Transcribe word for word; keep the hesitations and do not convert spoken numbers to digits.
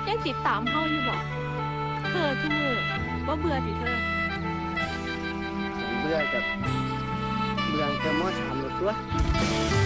ยังติดตามเฮาอยู่บ่เธอทุกมื้อบ่เบื่อติเธอฉันเบื่อกับเบื่อแต่มอสามหมดตัว